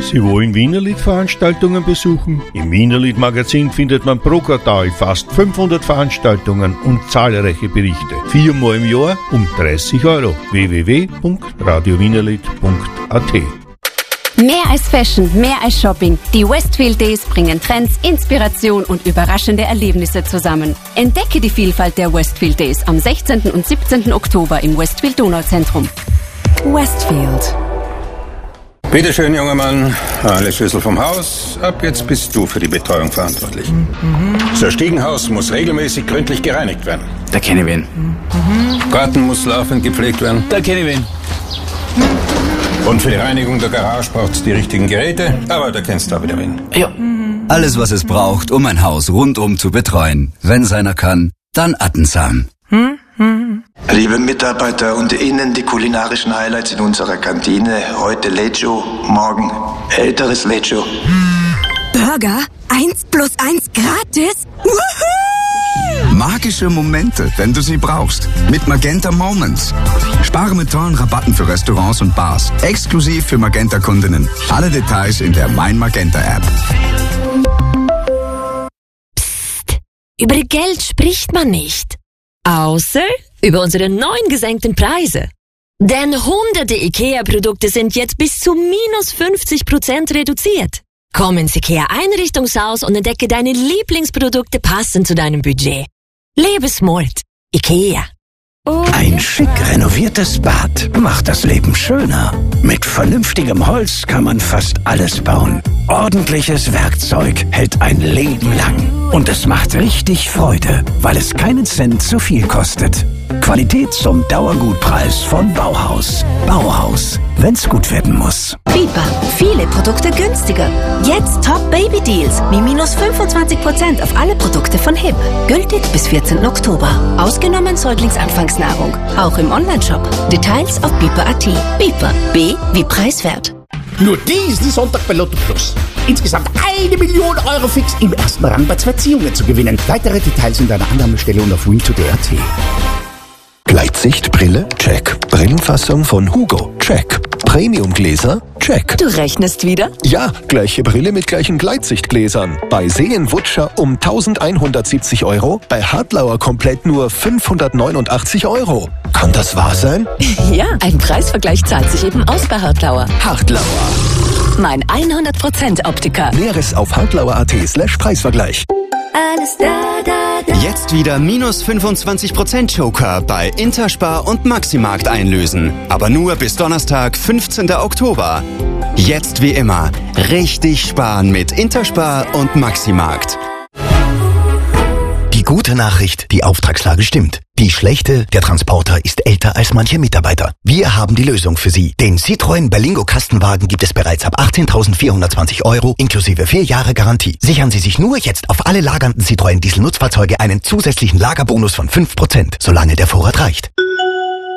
Sie wollen Wienerlied-Veranstaltungen besuchen? Im Wienerlied-Magazin findet man pro Quartal fast 500 Veranstaltungen und zahlreiche Berichte. 4-mal im Jahr um 30 €. www.radiowienerlied.at. Mehr als Fashion, mehr als Shopping. Die Westfield Days bringen Trends, Inspiration und überraschende Erlebnisse zusammen. Entdecke die Vielfalt der Westfield Days am 16. und 17. Oktober im Westfield Donauzentrum. Westfield. Bitte schön, junger Mann. Alle Schlüssel vom Haus. Ab jetzt bist du für die Betreuung verantwortlich. Das Stiegenhaus muss regelmäßig gründlich gereinigt werden. Da kenne ich wen. Garten muss laufend gepflegt werden. Da kenne ich wen. Und für die Reinigung der Garage braucht es die richtigen Geräte. Aber da kennst du auch wieder wen. Ja. Alles, was es braucht, um ein Haus rundum zu betreuen. Wenn's einer kann, dann Attensam. Liebe Mitarbeiter und Ihnen die kulinarischen Highlights in unserer Kantine. Heute Lecho, morgen älteres Lecho. Burger? 1 + 1 gratis? Woohoo! Magische Momente, wenn du sie brauchst. Mit Magenta Moments. Spare mit tollen Rabatten für Restaurants und Bars. Exklusiv für Magenta-Kundinnen. Alle Details in der Mein Magenta-App. Psst. Über Geld spricht man nicht. Außer über unsere neuen gesenkten Preise. Denn hunderte IKEA-Produkte sind jetzt bis zu -50% reduziert. Komm ins IKEA-Einrichtungshaus und entdecke deine Lieblingsprodukte passend zu deinem Budget. Lebe smart. IKEA. Ein schick renoviertes Bad macht das Leben schöner. Mit vernünftigem Holz kann man fast alles bauen. Ordentliches Werkzeug hält ein Leben lang. Und es macht richtig Freude, weil es keinen Cent zu viel kostet. Qualität zum Dauergutpreis von Bauhaus. Bauhaus, wenn's gut werden muss. Biber, viele Produkte günstiger. Jetzt Top Baby Deals wie -25% auf alle Produkte von HIP. Gültig bis 14. Oktober. Ausgenommen Säuglingsanfangsnahrung. Auch im Onlineshop. Details auf biber.at. Biber. B wie preiswert. Nur diesen Sonntag bei Lotto Plus. Insgesamt 1 Million € fix im ersten Rang bei 2 Ziehungen zu gewinnen. Weitere Details in deiner Annahmestelle und auf win2.at. Gleitsichtbrille? Check. Brillenfassung von Hugo? Check. Premiumgläser? Check. Du rechnest wieder? Ja, gleiche Brille mit gleichen Gleitsichtgläsern. Bei Seen-Wutscher um 1.170 €, bei Hartlauer komplett nur 589 €. Kann das wahr sein? Ja, ein Preisvergleich zahlt sich eben aus bei Hartlauer. Hartlauer. Mein 100% Optiker. Näheres auf hartlauer.at/Preisvergleich. Alles da, da, da. Jetzt wieder -25% Joker bei Interspar und Maximarkt einlösen. Aber nur bis Donnerstag, 15. Oktober. Jetzt wie immer, richtig sparen mit Interspar und Maximarkt. Die gute Nachricht, die Auftragslage stimmt. Die schlechte, der Transporter ist älter als manche Mitarbeiter. Wir haben die Lösung für Sie. Den Citroën Berlingo Kastenwagen gibt es bereits ab 18.420 € inklusive 4 Jahre Garantie. Sichern Sie sich nur jetzt auf alle lagernden Citroën Diesel-Nutzfahrzeuge einen zusätzlichen Lagerbonus von 5%, solange der Vorrat reicht.